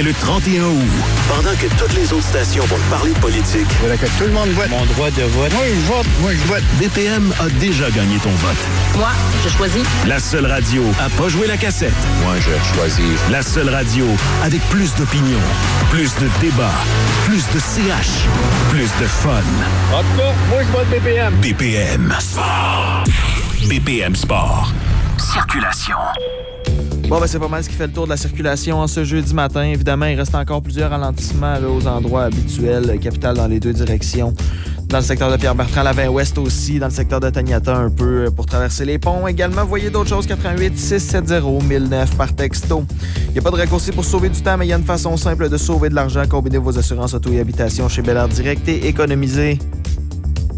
Le 31 août, pendant que toutes les autres stations vont parler de politique, voilà que tout le monde vote. Mon droit de vote. Moi, je vote. BPM a déjà gagné ton vote. Moi, je choisis. La seule radio à pas jouer la cassette. Moi, je choisis. La seule radio avec plus d'opinion, plus de débats, plus de CH, plus de fun. En tout cas, moi, je vote BPM. BPM Sport. BPM Sport. Circulation. Bon, c'est pas mal ce qui fait le tour de la circulation en ce jeudi matin. Évidemment, il reste encore plusieurs ralentissements là, aux endroits habituels, capitale dans les deux directions. Dans le secteur de Pierre-Bertrand, la 20 Ouest aussi, dans le secteur de Taniata un peu pour traverser les ponts. Également, voyez d'autres choses, 88 670 1009 par texto. Il n'y a pas de raccourci pour sauver du temps, mais il y a une façon simple de sauver de l'argent. Combinez vos assurances auto et habitation chez Bel Air Direct et économisez.